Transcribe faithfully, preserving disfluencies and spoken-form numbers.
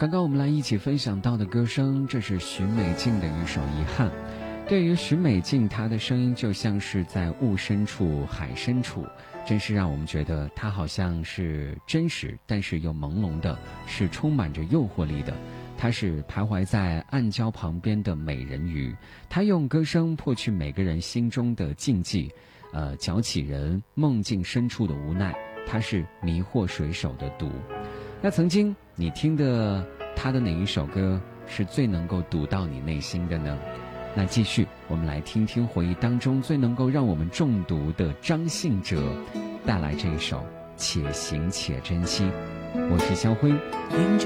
刚刚我们来一起分享到的歌声，这是许美静的一首《遗憾》。对于许美静，她的声音就像是在雾深处海深处，真是让我们觉得她好像是真实但是又朦胧的，是充满着诱惑力的。她是徘徊在暗礁旁边的美人鱼，她用歌声破去每个人心中的禁忌，呃，搅起人梦境深处的无奈。她是迷惑水手的毒。那曾经你听的她的哪一首歌是最能够读到你内心的呢？那继续我们来听听回忆当中最能够让我们中毒的张信哲带来这一首且行且珍惜。我是肖辉。